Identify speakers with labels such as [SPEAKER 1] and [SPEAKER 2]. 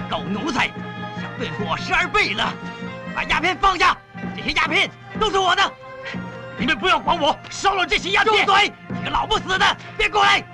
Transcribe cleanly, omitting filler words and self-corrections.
[SPEAKER 1] 狗奴才，想对付我12倍了！把鸦片放下，这些鸦片都是我的。你们不要管我，烧了这些鸦片！住嘴！你个老不死的，别过来！